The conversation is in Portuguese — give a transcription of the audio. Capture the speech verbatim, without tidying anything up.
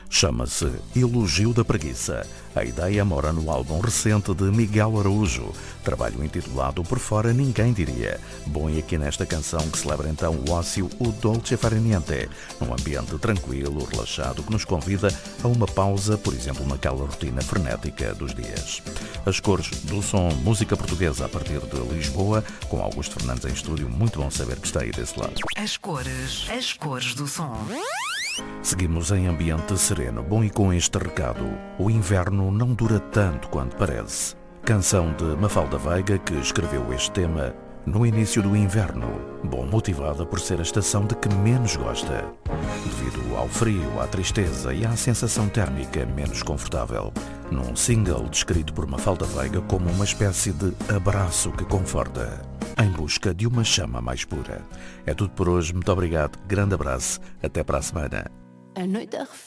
Chama-se Elogio da Preguiça. A ideia mora no álbum recente de Miguel Araújo, trabalho intitulado Por Fora Ninguém Diria. Bom, e aqui nesta canção que celebra então o ócio, o dolce far niente, num ambiente tranquilo, relaxado, que nos convida a uma pausa, por exemplo, naquela rotina frenética dos dias. As cores do som, música portuguesa a partir de Lisboa, com Augusto Fernandes em estúdio, muito bom saber que está aí desse lado. As cores, as cores do som. Seguimos em ambiente sereno. Bom, e com este recado, o inverno não dura tanto quanto parece. Canção de Mafalda Veiga, que escreveu este tema no início do inverno. Bom, motivada por ser a estação de que menos gosta, devido ao frio, à tristeza e à sensação térmica menos confortável. Num single descrito por Mafalda Veiga como uma espécie de abraço que conforta, em busca de uma chama mais pura. É tudo por hoje, muito obrigado, grande abraço, até para a semana. A noite arrefece.